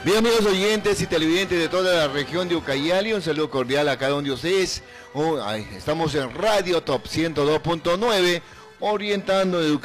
Bien, amigos oyentes y televidentes de toda la región de Ucayali, un saludo cordial a cada uno de ustedes. Estamos en Radio Top 102.9, orientando educación.